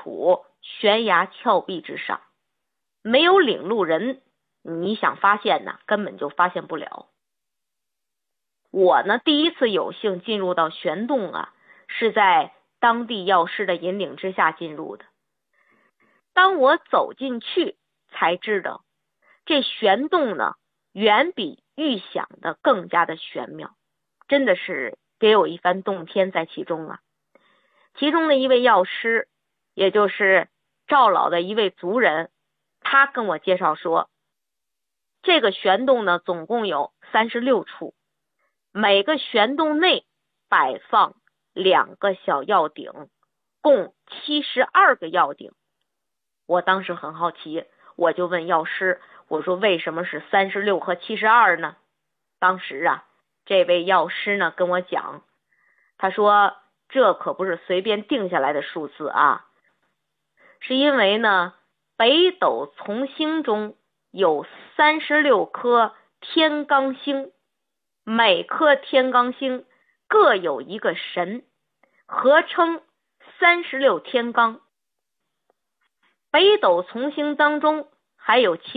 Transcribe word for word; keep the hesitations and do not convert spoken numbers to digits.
处悬崖峭壁之上，没有领路人，你想发现呢，根本就发现不了。我呢，第一次有幸进入到玄洞啊，是在当地药师的引领之下进入的。当我走进去，才知道这玄洞呢，远比预想的更加的玄妙，真的是别有一番洞天在其中啊。其中的一位药师，也就是赵老的一位族人，他跟我介绍说，这个玄洞呢，总共有三十六处，每个玄洞内摆放两个小药鼎，共七十二个药鼎。我当时很好奇，我就问药师，我说为什么是三十六和七十二呢？当时啊，这位药师呢跟我讲，他说这可不是随便定下来的数字啊，是因为呢，北斗从星中有三十六颗天罡星，每颗天罡星各有一个神，合称三十六天罡。北斗从星当中还有其